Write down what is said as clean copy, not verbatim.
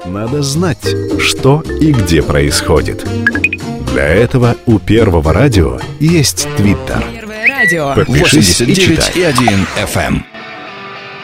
Надо знать, что и где происходит. Для этого у Первого радио есть Твиттер. Первое радио. Подпишись и читай. 89,1 FM.